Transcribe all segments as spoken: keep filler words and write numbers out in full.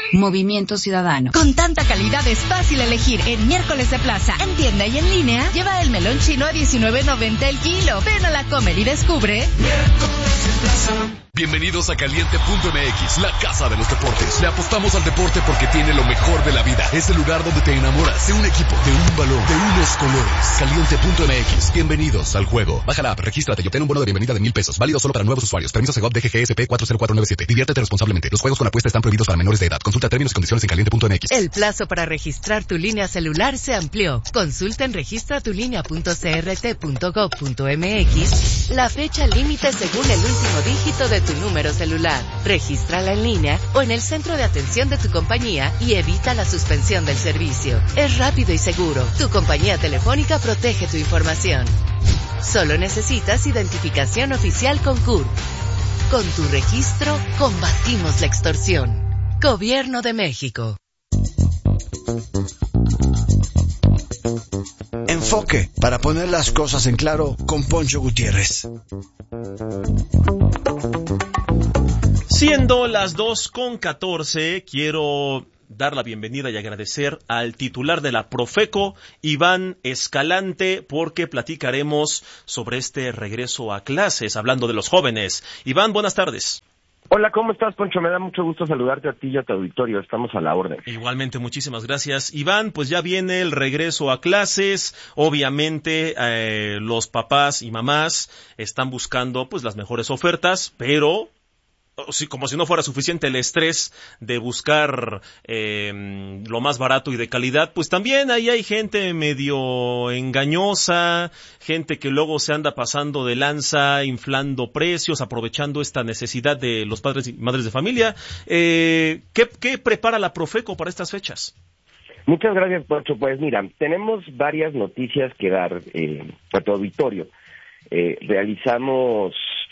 Movimiento Ciudadano. Con tanta calidad es fácil elegir. En Miércoles de Plaza, en tienda y en línea, lleva el melón chino a diecinueve noventa el kilo. Ven a la Comer y descubre. Miércoles de Plaza. Bienvenidos a Caliente punto M X, la casa de los deportes. Le apostamos al deporte porque tiene lo mejor de la vida. Es el lugar donde te enamoras de un equipo, de un balón, de unos colores. Caliente punto M X. Bienvenidos al juego. Baja la app, regístrate y obtén un bono de bienvenida de mil pesos. Válido solo para nuevos usuarios. Permiso Segov D G G S P cuatro cero cuatro nueve siete. Diviértete responsablemente. Los juegos con apuesta están prohibidos para menores de edad. Consulta términos y condiciones en Caliente punto M X. El plazo para registrar tu línea celular se amplió. Consulta en registra tu línea punto c r t punto gov punto m x la fecha límite según el último dígito de tu número celular. Regístrala en línea o en el centro de atención de tu compañía y evita la suspensión del servicio. Es rápido y seguro. Tu compañía telefónica protege tu información. Solo necesitas identificación oficial con C U R P. Con tu registro, combatimos la extorsión. Gobierno de México. Enfoque, para poner las cosas en claro, con Poncho Gutiérrez. Siendo las dos con catorce, quiero dar la bienvenida y agradecer al titular de la Profeco, Iván Escalante, porque platicaremos sobre este regreso a clases, hablando de los jóvenes. Iván, buenas tardes. Hola, ¿cómo estás, Poncho? Me da mucho gusto saludarte a ti y a tu auditorio. Estamos a la orden. Igualmente, muchísimas gracias. Iván, pues ya viene el regreso a clases. Obviamente, eh, los papás y mamás están buscando pues las mejores ofertas, pero como si no fuera suficiente el estrés de buscar eh, lo más barato y de calidad, pues también ahí hay gente medio engañosa, gente que luego se anda pasando de lanza, inflando precios, aprovechando esta necesidad de los padres y madres de familia. Eh, ¿qué, qué prepara la Profeco para estas fechas? Muchas gracias, Poncho. Pues mira, tenemos varias noticias que dar eh, a tu auditorio. Eh, realizamos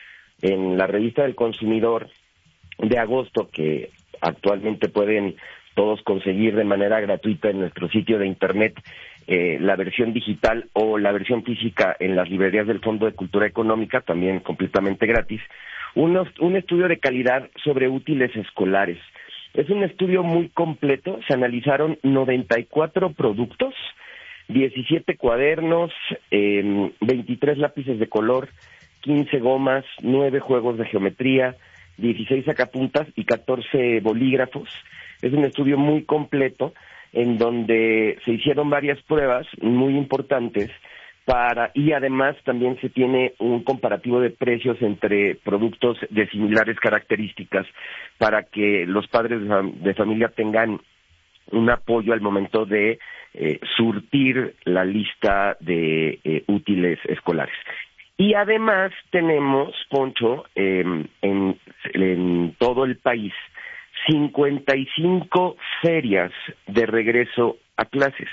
en la revista del consumidor de agosto, que actualmente pueden todos conseguir de manera gratuita en nuestro sitio de internet, eh, la versión digital o la versión física en las librerías del Fondo de Cultura Económica, también completamente gratis, unos, un estudio de calidad sobre útiles escolares. Es un estudio muy completo, se analizaron noventa y cuatro productos, diecisiete cuadernos, eh, veintitrés lápices de color, quince gomas, nueve juegos de geometría, dieciséis sacapuntas y catorce bolígrafos. Es un estudio muy completo en donde se hicieron varias pruebas muy importantes para y además también se tiene un comparativo de precios entre productos de similares características para que los padres de, fam- de familia tengan un apoyo al momento de eh, surtir la lista de eh, útiles escolares. Y además tenemos, Poncho, eh, en, en todo el país, cincuenta y cinco ferias de regreso a clases.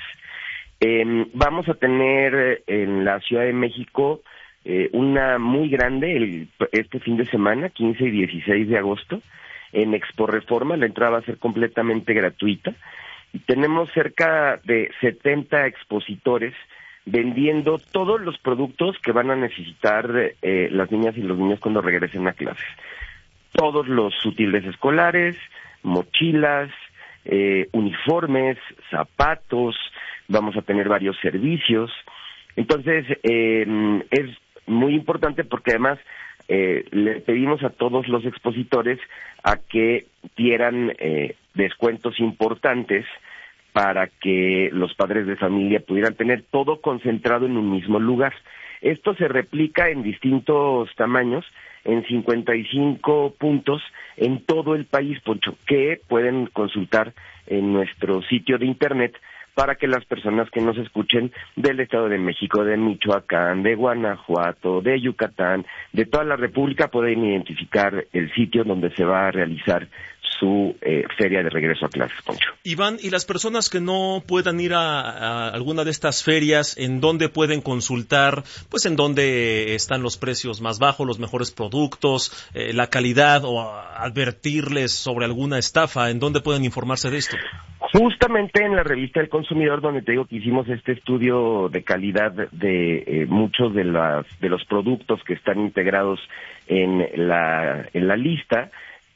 Eh, vamos a tener en la Ciudad de México eh, una muy grande el, este fin de semana, quince y dieciséis de agosto, en Expo Reforma. La entrada va a ser completamente gratuita. Y tenemos cerca de setenta expositores vendiendo todos los productos que van a necesitar eh, las niñas y los niños cuando regresen a clases. Todos los útiles escolares, mochilas, eh, uniformes, zapatos, vamos a tener varios servicios. Entonces, eh, es muy importante porque además eh, le pedimos a todos los expositores a que dieran eh, descuentos importantes para que los padres de familia pudieran tener todo concentrado en un mismo lugar. Esto se replica en distintos tamaños, en cincuenta y cinco puntos en todo el país, Poncho, que pueden consultar en nuestro sitio de internet para que las personas que nos escuchen del Estado de México, de Michoacán, de Guanajuato, de Yucatán, de toda la República pueden identificar el sitio donde se va a realizar su eh, feria de regreso a clases, Poncho. Iván, ¿y las personas que no puedan ir a, a alguna de estas ferias, en dónde pueden consultar, pues en dónde están los precios más bajos, los mejores productos, eh, la calidad, o advertirles sobre alguna estafa? ¿En dónde pueden informarse de esto? Justamente en la revista del consumidor, donde te digo que hicimos este estudio de calidad de eh, muchos de las de los productos que están integrados en la en la lista,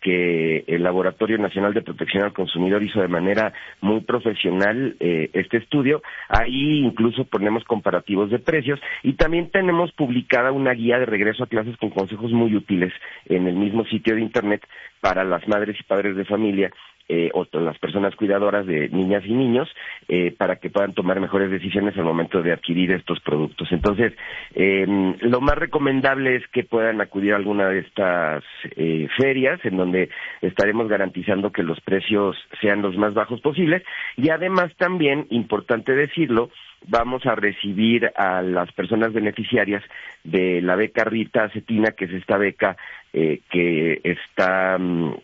que el Laboratorio Nacional de Protección al Consumidor hizo de manera muy profesional eh, este estudio. Ahí incluso ponemos comparativos de precios y también tenemos publicada una guía de regreso a clases con consejos muy útiles en el mismo sitio de internet para las madres y padres de familia eh, o las personas cuidadoras de niñas y niños eh, para que puedan tomar mejores decisiones al momento de adquirir estos productos. Entonces, eh, lo más recomendable es que puedan acudir a alguna de estas eh, ferias en donde estaremos garantizando que los precios sean los más bajos posibles y además también, importante decirlo, vamos a recibir a las personas beneficiarias de la beca Rita Cetina, que es esta beca eh, que está...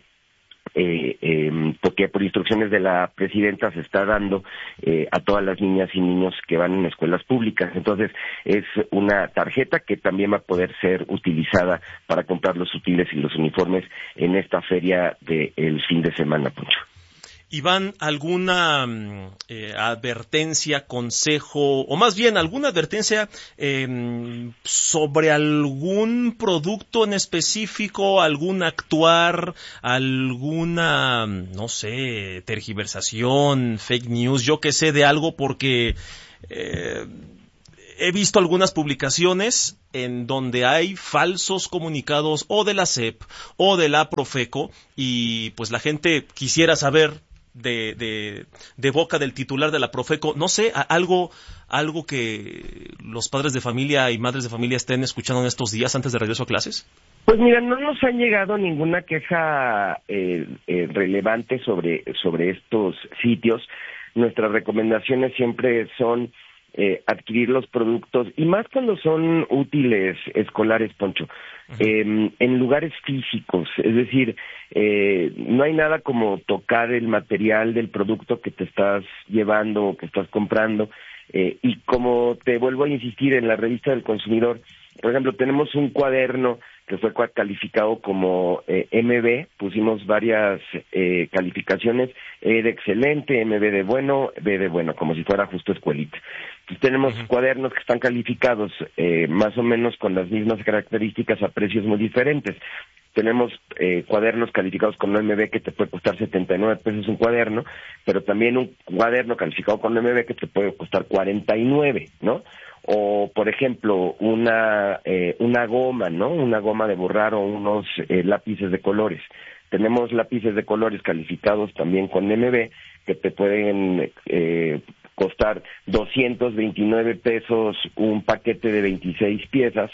Eh, eh, porque por instrucciones de la presidenta se está dando eh, a todas las niñas y niños que van en escuelas públicas. Entonces es una tarjeta que también va a poder ser utilizada para comprar los útiles y los uniformes en esta feria del fin de semana, Poncho. Iván, ¿alguna eh, advertencia, consejo, o más bien alguna advertencia eh, sobre algún producto en específico, algún actuar, alguna, no sé, tergiversación, fake news, yo qué sé de algo? Porque eh, he visto algunas publicaciones en donde hay falsos comunicados o de la S E P o de la Profeco y pues la gente quisiera saber De, de, de boca del titular de la Profeco, no sé, algo algo que los padres de familia y madres de familia estén escuchando en estos días antes de regreso a clases. Pues mira, no nos ha llegado ninguna queja eh, eh, relevante sobre sobre estos sitios. Nuestras recomendaciones siempre son eh, adquirir los productos, y más cuando son útiles escolares, Poncho, uh-huh. eh, en lugares físicos, es decir, eh, no hay nada como tocar el material del producto que te estás llevando o que estás comprando, eh, y como te vuelvo a insistir en la revista del consumidor, por ejemplo, tenemos un cuaderno que fue calificado como eh, M B, pusimos varias eh, calificaciones, E de excelente, M B de bueno, B de bueno, como si fuera justo escuelita. Entonces tenemos uh-huh. cuadernos que están calificados eh, más o menos con las mismas características a precios muy diferentes. Tenemos eh, cuadernos calificados con M B que te puede costar setenta y nueve pesos un cuaderno, pero también un cuaderno calificado con M B que te puede costar cuarenta y nueve, ¿no? O, por ejemplo, una eh, una goma, ¿no? Una goma de borrar o unos eh, lápices de colores. Tenemos lápices de colores calificados también con M B que te pueden eh, costar doscientos veintinueve pesos un paquete de veintiséis piezas,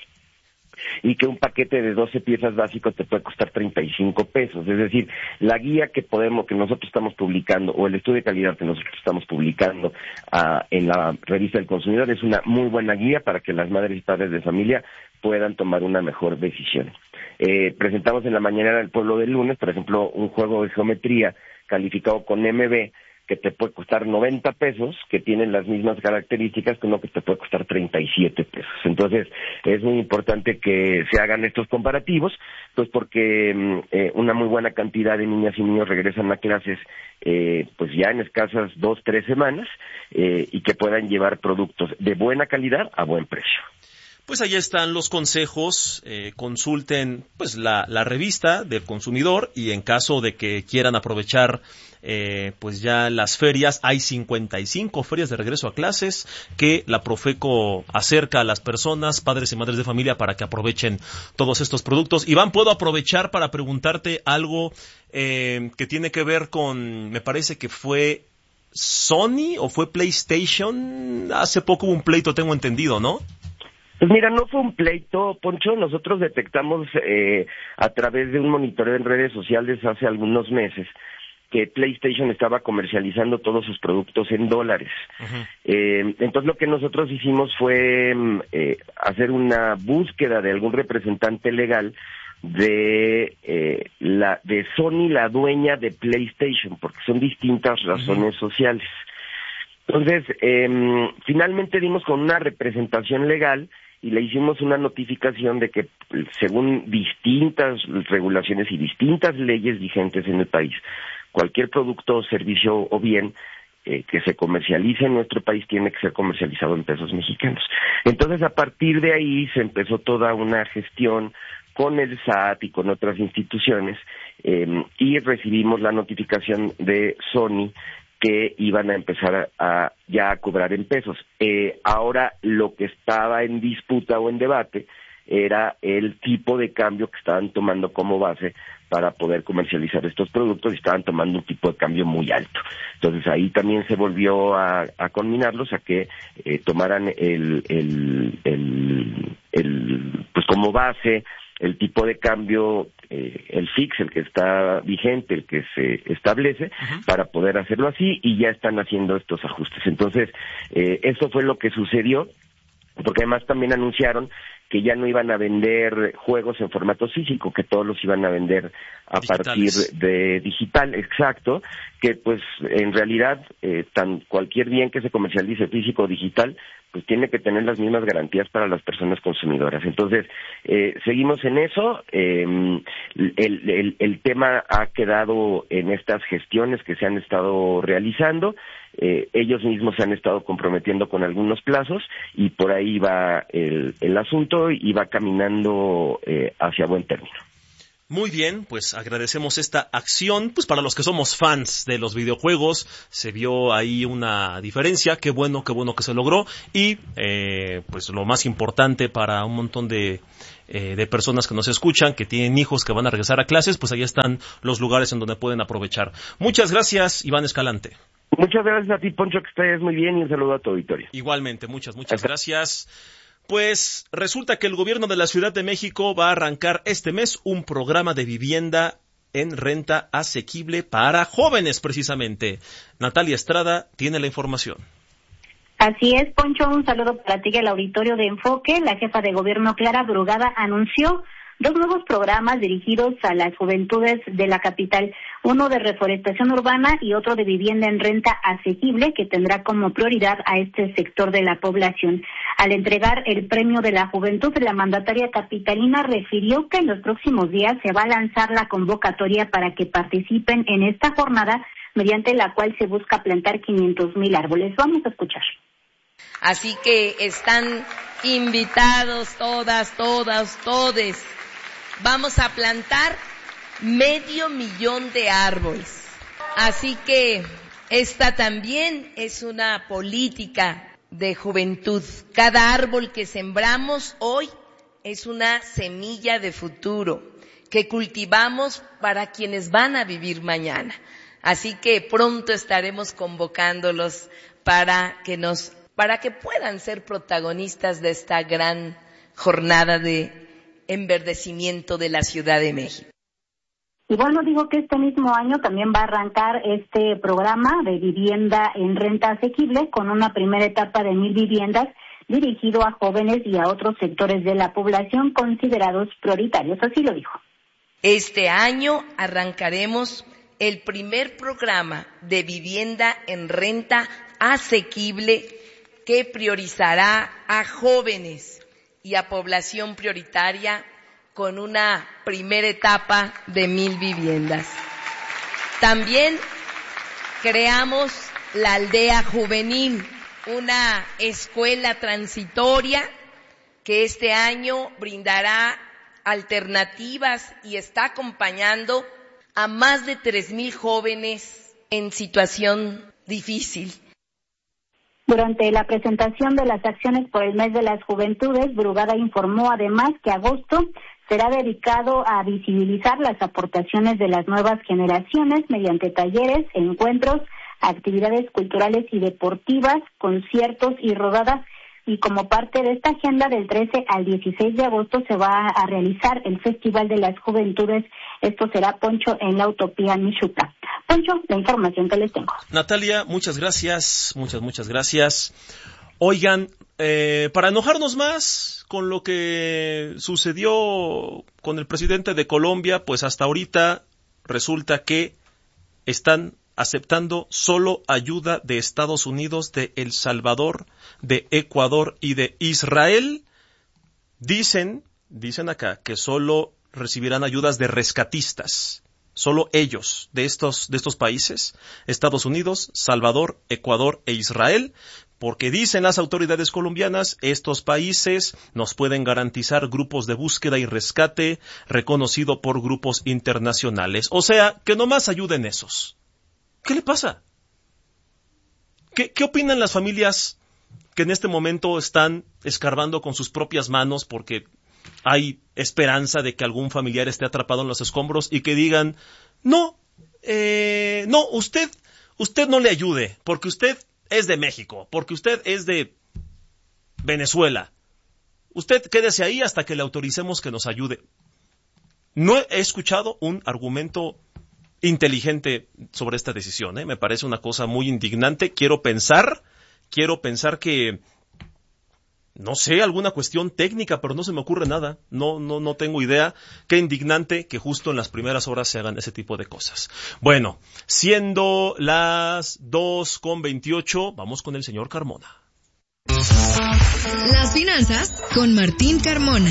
y que un paquete de doce piezas básicos te puede costar treinta y cinco pesos. Es decir, la guía que podemos, que nosotros estamos publicando, o el estudio de calidad que nosotros estamos publicando uh, en la revista del consumidor, es una muy buena guía para que las madres y padres de familia puedan tomar una mejor decisión. Eh, presentamos en la mañanera del pueblo del lunes, por ejemplo, un juego de geometría calificado con M B, que te puede costar noventa pesos, que tienen las mismas características que uno que te puede costar treinta y siete pesos. Entonces, es muy importante que se hagan estos comparativos, pues porque eh, una muy buena cantidad de niñas y niños regresan a clases eh, pues ya en escasas dos, tres semanas, eh, y que puedan llevar productos de buena calidad a buen precio. Pues ahí están los consejos, eh, consulten pues la, la revista del consumidor, y en caso de que quieran aprovechar eh, pues ya las ferias, hay cincuenta y cinco ferias de regreso a clases que la Profeco acerca a las personas, padres y madres de familia, para que aprovechen todos estos productos. Iván, ¿puedo aprovechar para preguntarte algo eh, que tiene que ver con, me parece que fue Sony o fue PlayStation? Hace poco hubo un pleito, tengo entendido, ¿no? Pues mira, no fue un pleito, Poncho. Nosotros detectamos eh, a través de un monitoreo en redes sociales hace algunos meses que PlayStation estaba comercializando todos sus productos en dólares. Uh-huh. Eh, entonces lo que nosotros hicimos fue eh, hacer una búsqueda de algún representante legal de eh, la de Sony, la dueña de PlayStation, porque son distintas razones uh-huh. sociales. Entonces, eh, finalmente dimos con una representación legal y le hicimos una notificación de que, según distintas regulaciones y distintas leyes vigentes en el país, cualquier producto, servicio o bien eh, que se comercialice en nuestro país tiene que ser comercializado en pesos mexicanos. Entonces, a partir de ahí se empezó toda una gestión con el S A T y con otras instituciones, eh, y recibimos la notificación de Sony que iban a empezar a, a ya a cobrar en pesos. Eh, ahora lo que estaba en disputa o en debate era el tipo de cambio que estaban tomando como base para poder comercializar estos productos, y estaban tomando un tipo de cambio muy alto. Entonces ahí también se volvió a, a conminarlos a que eh, tomaran el, el, el, el, pues como base el tipo de cambio, eh, el fix, el que está vigente, el que se establece, uh-huh, para poder hacerlo así, y ya están haciendo estos ajustes. Entonces, eh, eso fue lo que sucedió, porque además también anunciaron que ya no iban a vender juegos en formato físico, que todos los iban a vender a Digitales. partir de digital, exacto, que pues en realidad eh, tan cualquier bien que se comercialice físico o digital, pues tiene que tener las mismas garantías para las personas consumidoras. Entonces, eh, seguimos en eso, eh, el, el, el tema ha quedado en estas gestiones que se han estado realizando, eh, ellos mismos se han estado comprometiendo con algunos plazos, y por ahí va el, el asunto, y va caminando eh, hacia buen término. Muy bien, pues agradecemos esta acción. Pues para los que somos fans de los videojuegos, se vio ahí una diferencia. Qué bueno, qué bueno que se logró. Y eh, pues lo más importante para un montón de, eh, de personas que nos escuchan, que tienen hijos que van a regresar a clases, pues ahí están los lugares en donde pueden aprovechar. Muchas gracias, Iván Escalante. Muchas gracias a ti, Poncho, que estés muy bien, y un saludo a tu auditorio. Igualmente, muchas, muchas gracias. Pues resulta que el gobierno de la Ciudad de México va a arrancar este mes un programa de vivienda en renta asequible para jóvenes, precisamente. Natalia Estrada tiene la información. Así es, Poncho, un saludo para ti y el auditorio de Enfoque. La jefa de gobierno, Clara Brugada, anunció dos nuevos programas dirigidos a las juventudes de la capital, uno de reforestación urbana y otro de vivienda en renta asequible, que tendrá como prioridad a este sector de la población. Al entregar el premio de la juventud, la mandataria capitalina refirió que en los próximos días se va a lanzar la convocatoria para que participen en esta jornada, mediante la cual se busca plantar quinientos mil árboles. Vamos a escuchar. Así que están invitados todas, todas, todes. Vamos a plantar medio millón de árboles. Así que esta también es una política de juventud. Cada árbol que sembramos hoy es una semilla de futuro que cultivamos para quienes van a vivir mañana. Así que pronto estaremos convocándolos para que nos, para que puedan ser protagonistas de esta gran jornada de enverdecimiento de la Ciudad de México. Y bueno, digo que este mismo año también va a arrancar este programa de vivienda en renta asequible, con una primera etapa de mil viviendas dirigido a jóvenes y a otros sectores de la población considerados prioritarios. Así lo dijo. Este año arrancaremos el primer programa de vivienda en renta asequible que priorizará a jóvenes y a población prioritaria, con una primera etapa de mil viviendas. También creamos la Aldea Juvenil, una escuela transitoria que este año brindará alternativas y está acompañando a más de tres mil jóvenes en situación difícil. Durante la presentación de las acciones por el mes de las juventudes, Brugada informó además que agosto será dedicado a visibilizar las aportaciones de las nuevas generaciones mediante talleres, encuentros, actividades culturales y deportivas, conciertos y rodadas. Y como parte de esta agenda, del trece al dieciséis de agosto se va a realizar el Festival de las Juventudes. Esto será, Poncho, en la Utopía Mixhuca. Poncho, la información que les tengo. Natalia, muchas gracias, muchas, muchas gracias. Oigan, eh, para enojarnos más con lo que sucedió con el presidente de Colombia, pues hasta ahorita resulta que están aceptando solo ayuda de Estados Unidos, de El Salvador, de Ecuador y de Israel. Dicen, dicen acá, que solo recibirán ayudas de rescatistas. Solo ellos, de estos, de estos países, Estados Unidos, Salvador, Ecuador e Israel. porque dicen las autoridades colombianas, estos países nos pueden garantizar grupos de búsqueda y rescate reconocido por grupos internacionales. O sea, que nomás ayuden esos. ¿Qué le pasa? ¿Qué, qué opinan las familias que en este momento están escarbando con sus propias manos porque hay esperanza de que algún familiar esté atrapado en los escombros y que digan, no, eh, no, usted, usted no le ayude, porque usted es de México, porque usted es de Venezuela. Usted quédese ahí hasta que le autoricemos que nos ayude. No he escuchado un argumento inteligente sobre esta decisión, ¿eh? Me parece una cosa muy indignante. Quiero pensar, quiero pensar que, no sé, alguna cuestión técnica, pero no se me ocurre nada. No, no, no tengo idea. Qué indignante que justo en las primeras horas se hagan ese tipo de cosas. Bueno, siendo las dos con veintiocho, vamos con el señor Carmona. Las finanzas con Martín Carmona.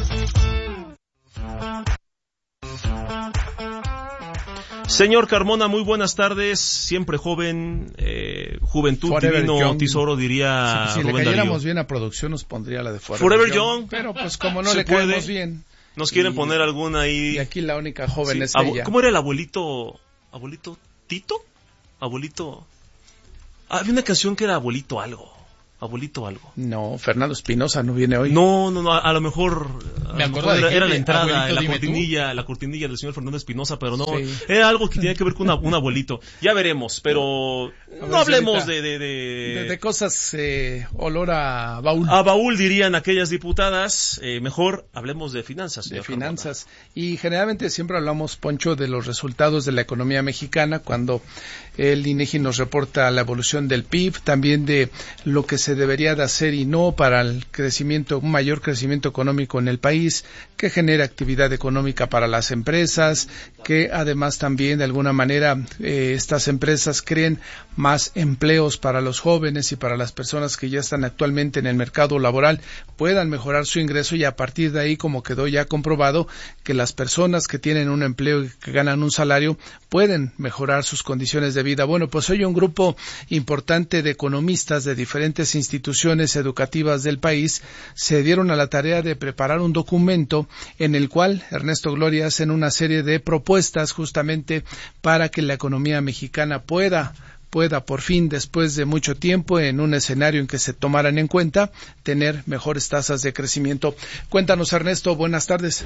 Señor Carmona, muy buenas tardes, siempre joven, eh, juventud, Forever divino young. tesoro, diría Si, si Rubén le cayéramos Darío. bien a producción, nos pondría la de Forever, Forever young. young. Pero pues como no Se le puede. caemos bien. Nos quieren y, poner alguna ahí. Y aquí la única joven Sí, es abu- ella. ¿Cómo era el abuelito? ¿Abuelito Tito? ¿Abuelito? Ah, había una canción que era abuelito algo. Abuelito algo. No, Fernando Espinosa no viene hoy. No, no, no, a, a lo mejor, a Me lo acuerdo mejor de era, que era la de entrada, Abuelito, la dime cortinilla, la cortinilla del señor Fernando Espinosa, pero no, Sí. era algo que tenía que ver con una, un abuelito. Ya veremos, pero A no ver, hablemos señorita, de, de, De, de, de cosas, eh, olor a baúl. a baúl dirían aquellas diputadas, eh, mejor hablemos de finanzas. de señor finanzas. Y generalmente siempre hablamos, Poncho, de los resultados de la economía mexicana cuando el INEGI nos reporta la evolución del P I B, también de lo que se debería de hacer y no para el crecimiento, un mayor crecimiento económico en el país, que genere actividad económica para las empresas, que además también de alguna manera eh, estas empresas creen más empleos para los jóvenes y para las personas que ya están actualmente en el mercado laboral, puedan mejorar su ingreso, y a partir de ahí, como quedó ya comprobado, que las personas que tienen un empleo y que ganan un salario pueden mejorar sus condiciones de vida. Bueno, pues hoy un grupo importante de economistas de diferentes instituciones educativas del país se dieron a la tarea de preparar un documento en el cual Ernesto Gloria hacen una serie de propuestas justamente para que la economía mexicana pueda pueda por fin, después de mucho tiempo, en un escenario en que se tomaran en cuenta, tener mejores tasas de crecimiento. Cuéntanos, Ernesto, buenas tardes.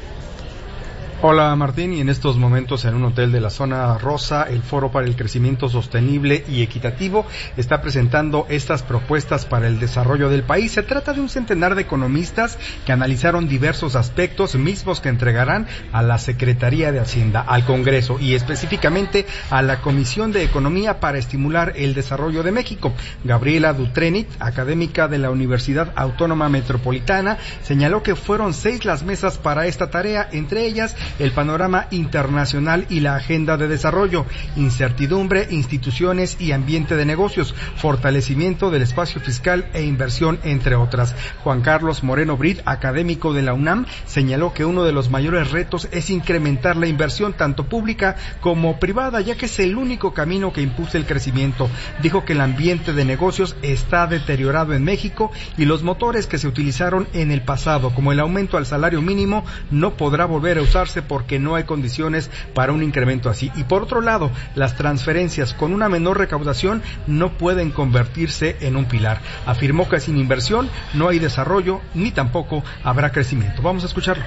Hola Martín, y en estos momentos en un hotel de la zona rosa, el Foro para el Crecimiento Sostenible y Equitativo está presentando estas propuestas para el desarrollo del país. Se trata de un centenar de economistas que analizaron diversos aspectos mismos que entregarán a la Secretaría de Hacienda, al Congreso y específicamente a la Comisión de Economía para estimular el desarrollo de México. Gabriela Dutrenit, académica de la Universidad Autónoma Metropolitana, señaló que fueron seis las mesas para esta tarea, entre ellas el panorama internacional y la agenda de desarrollo, incertidumbre, instituciones y ambiente de negocios, fortalecimiento del espacio fiscal e inversión, entre otras. Juan Carlos Moreno Brit, académico de la UNAM, señaló que uno de los mayores retos es incrementar la inversión tanto pública como privada, ya que es el único camino que impulsa el crecimiento. Dijo que el ambiente de negocios está deteriorado en México y los motores que se utilizaron en el pasado, como el aumento al salario mínimo, no podrá volver a usarse porque no hay condiciones para un incremento así. Y por otro lado, las transferencias con una menor recaudación no pueden convertirse en un pilar. Afirmó que sin inversión no hay desarrollo ni tampoco habrá crecimiento. Vamos a escucharlo.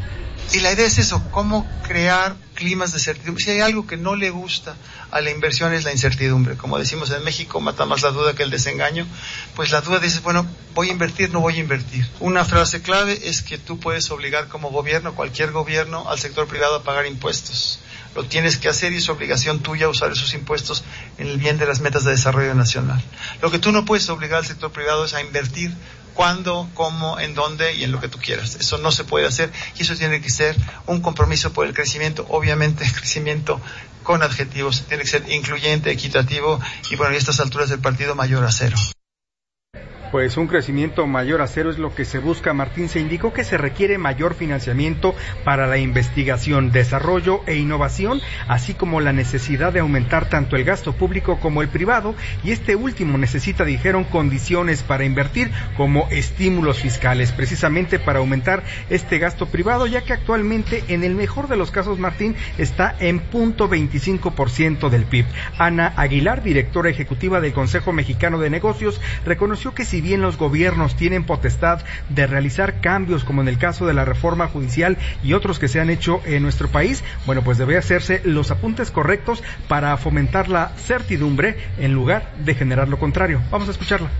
Y la idea es eso, cómo crear climas de certidumbre. Si hay algo que no le gusta a la inversión es la incertidumbre. Como decimos en México, mata más la duda que el desengaño. Pues la duda dice, bueno, voy a invertir, no voy a invertir. Una frase clave es que tú puedes obligar como gobierno, cualquier gobierno, al sector privado a pagar impuestos. Lo tienes que hacer y es obligación tuya usar esos impuestos en el bien de las metas de desarrollo nacional. Lo que tú no puedes obligar al sector privado es a invertir cuándo, cómo, en dónde y en lo que tú quieras. Eso no se puede hacer y eso tiene que ser un compromiso por el crecimiento, obviamente crecimiento con adjetivos, tiene que ser incluyente, equitativo y bueno, y a estas alturas del partido mayor a cero. Pues un crecimiento mayor a cero es lo que se busca, Martín. Se indicó que se requiere mayor financiamiento para la investigación, desarrollo e innovación, así como la necesidad de aumentar tanto el gasto público como el privado, y este último necesita, dijeron, condiciones para invertir como estímulos fiscales, precisamente para aumentar este gasto privado, ya que actualmente, en el mejor de los casos, Martín, está en punto veinticinco por ciento del P I B. Ana Aguilar, directora ejecutiva del Consejo Mexicano de Negocios, reconoció que si Si bien los gobiernos tienen potestad de realizar cambios, como en el caso de la reforma judicial y otros que se han hecho en nuestro país, bueno, pues debe hacerse los apuntes correctos para fomentar la certidumbre en lugar de generar lo contrario. Vamos a escucharla.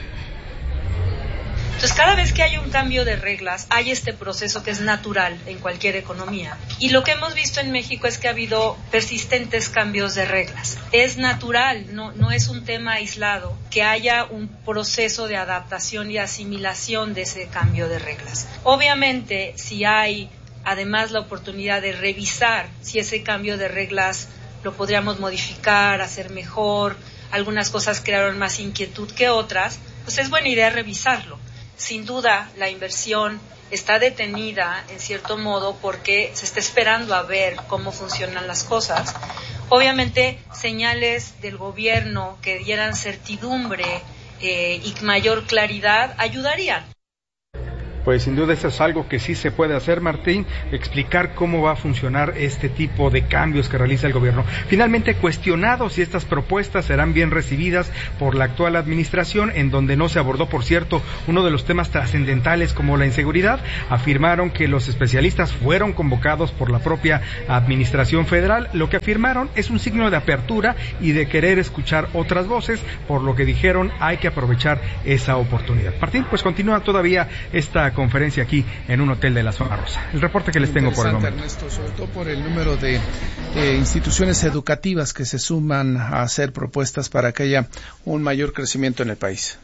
Entonces, cada vez que hay un cambio de reglas, hay este proceso que es natural en cualquier economía. Y lo que hemos visto en México es que ha habido persistentes cambios de reglas. Es natural, no, no es un tema aislado, que haya un proceso de adaptación y asimilación de ese cambio de reglas. Obviamente, si hay además la oportunidad de revisar si ese cambio de reglas lo podríamos modificar, hacer mejor, algunas cosas crearon más inquietud que otras, pues es buena idea revisarlo. Sin duda, la inversión está detenida, en cierto modo, porque se está esperando a ver cómo funcionan las cosas. Obviamente, señales del gobierno que dieran certidumbre eh, y mayor claridad ayudarían. Pues sin duda eso es algo que sí se puede hacer, Martín, explicar cómo va a funcionar este tipo de cambios que realiza el gobierno. Finalmente, cuestionado si estas propuestas serán bien recibidas por la actual administración, en donde no se abordó, por cierto, uno de los temas trascendentales como la inseguridad, afirmaron que los especialistas fueron convocados por la propia administración federal. Lo que afirmaron es un signo de apertura y de querer escuchar otras voces, por lo que dijeron hay que aprovechar esa oportunidad. Martín, pues continúa todavía esta conferencia aquí en un hotel de la Zona Rosa. El reporte que les tengo por el momento. Ernesto, sobre todo por el número de eh, instituciones educativas que se suman a hacer propuestas para que haya un mayor crecimiento en el país.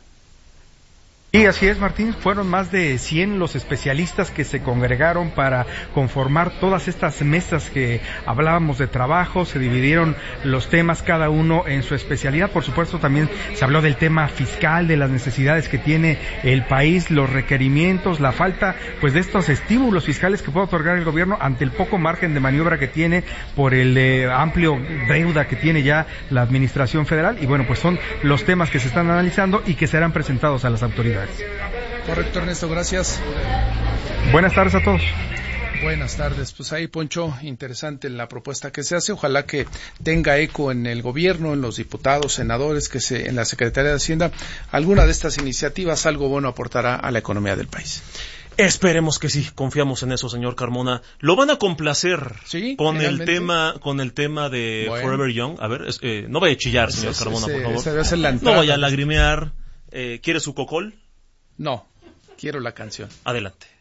Y así es, Martín, fueron más de cien los especialistas que se congregaron para conformar todas estas mesas que hablábamos de trabajo. Se dividieron los temas, cada uno en su especialidad. Por supuesto, también se habló del tema fiscal, de las necesidades que tiene el país, los requerimientos, la falta pues de estos estímulos fiscales que puede otorgar el gobierno ante el poco margen de maniobra que tiene por el eh, amplio deuda que tiene ya la administración federal. Y bueno, pues son los temas que se están analizando y que serán presentados a las autoridades. Correcto, Ernesto, gracias. Buenas tardes a todos. Buenas tardes. Pues ahí, Poncho, interesante la propuesta que se hace. Ojalá que tenga eco en el gobierno, en los diputados, senadores, que se, en la Secretaría de Hacienda. Alguna de estas iniciativas algo bueno aportará a la economía del país. Esperemos que sí, confiamos en eso, señor Carmona. Lo van a complacer ¿Sí? con Finalmente. el tema, con el tema de Bueno. Forever Young. A ver, es, eh, no vaya a chillar, señor Ese- Carmona, ese- por favor. esa debe ser la No entrada. vaya a lagrimear. Eh, ¿Quiere su cocol? No, quiero la canción. Adelante.